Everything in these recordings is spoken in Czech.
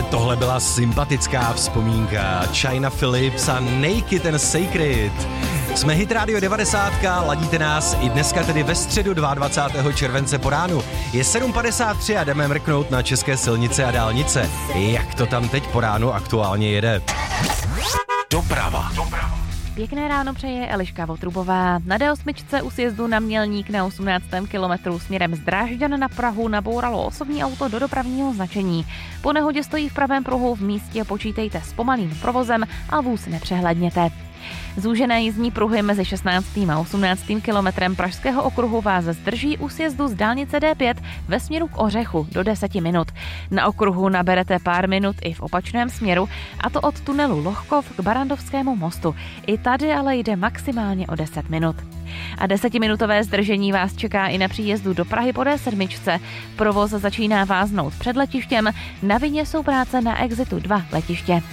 ale tohle byla sympatická vzpomínka. China Phillips a Naked and Sacred. Jsme Hit Radio 90, ladíte nás i dneska, tedy ve středu 22. července po ránu. Je 7:53 a jdeme mrknout na české silnice a dálnice. Jak to tam teď po ránu aktuálně jede? Doprava. Pěkné ráno přeje Eliška Votrubová. Na D8 u sjezdu na Mělník na 18. kilometru směrem z Drážďan na Prahu nabouralo osobní auto do dopravního značení. Po nehodě stojí v pravém pruhu, v místě počítejte s pomalým provozem a vůz nepřehlédněte. Zúžené jízdní pruhy mezi 16. a 18. kilometrem Pražského okruhu vás zdrží u sjezdu z dálnice D5 ve směru k Ořechu do 10 minut. Na okruhu naberete pár minut i v opačném směru, a to od tunelu Lohkov k Barandovskému mostu. I tady ale jde maximálně o 10 minut. A 10minutové zdržení vás čeká i na příjezdu do Prahy po D7. Provoz začíná váznout před letištěm, na vině jsou práce na Exitu 2 letiště.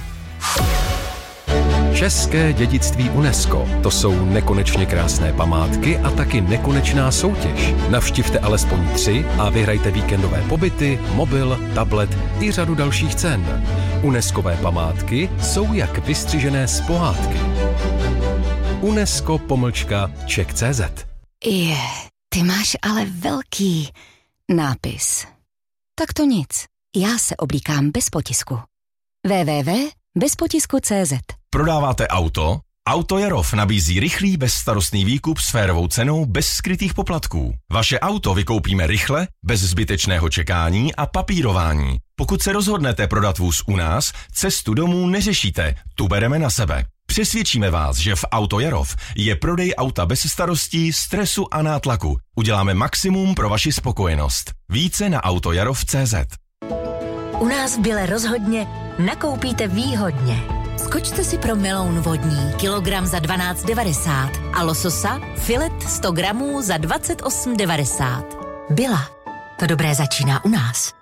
České dědictví UNESCO. To jsou nekonečně krásné památky a taky nekonečná soutěž. Navštivte alespoň 3 a vyhrajte víkendové pobyty, mobil, tablet i řadu dalších cen. UNESCové památky jsou jak vystřižené z pohádky. UNESCO-Czech.cz. Ty máš ale velký nápis. Tak to nic. Já se oblíkám bez potisku. www.bezpotisku.cz. Prodáváte auto? Auto Jarov nabízí rychlý, bezstarostný výkup s férovou cenou bez skrytých poplatků. Vaše auto vykoupíme rychle, bez zbytečného čekání a papírování. Pokud se rozhodnete prodat vůz u nás, cestu domů neřešíte, tu bereme na sebe. Přesvědčíme vás, že v Auto Jarov je prodej auta bez starostí, stresu a nátlaku. Uděláme maximum pro vaši spokojenost. Více na autojarov.cz. U nás v Bile rozhodně nakoupíte výhodně. Skočte si pro meloun vodní, kilogram za 12,90 a lososa filet 100 gramů za 28,90. Bila. To dobré začíná u nás.